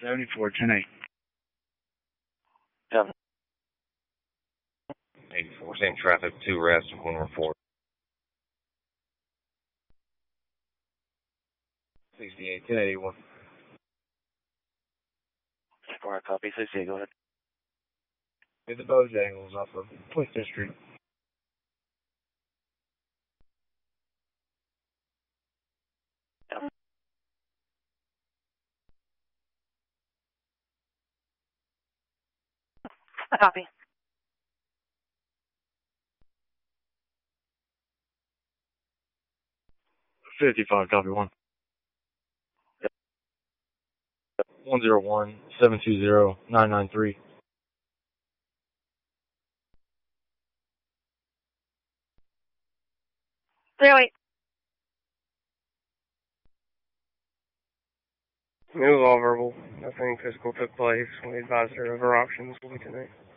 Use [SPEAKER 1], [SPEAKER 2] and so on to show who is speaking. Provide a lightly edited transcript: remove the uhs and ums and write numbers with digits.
[SPEAKER 1] 74, 10-8.
[SPEAKER 2] 84, same traffic, 2 arrests, 1 report. 68, 1081.
[SPEAKER 3] 4, copy, 68, go ahead.
[SPEAKER 2] Hit the Bojangles off of Twisted Street.
[SPEAKER 4] Copy.
[SPEAKER 1] 55, copy 1.
[SPEAKER 2] 101 720 993.
[SPEAKER 4] 308.
[SPEAKER 5] It was all verbal. Nothing physical took place. We advised her of her options. We'll be tonight.